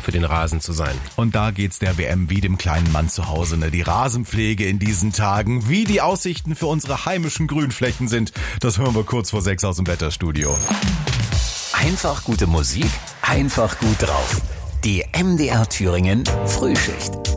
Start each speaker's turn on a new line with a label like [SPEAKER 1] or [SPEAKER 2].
[SPEAKER 1] für den Rasen zu sein.
[SPEAKER 2] Und da geht's der WM wie dem kleinen Mann zu Hause, ne? Die Rasenpflege in diesen Tagen, wie die Aussichten für unsere heimischen Grünflächen sind, das hören wir kurz vor 6 aus dem Wetterstudio.
[SPEAKER 3] Einfach gute Musik, einfach gut drauf. Die MDR Thüringen Frühschicht.